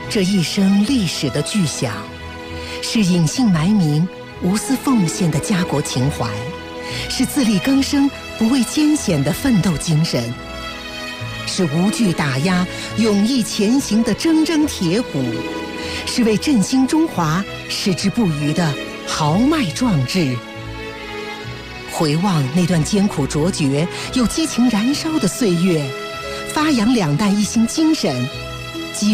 这一生历史的巨响，是隐姓埋名、无私奉献的家国情怀，是自力更生、不畏艰险的奋斗精神，是无惧打压、勇毅前行的铮铮铁骨，是为振兴中华矢志不渝的豪迈壮志。回望那段艰苦卓绝又激情燃烧的岁月，发扬两弹一星精神，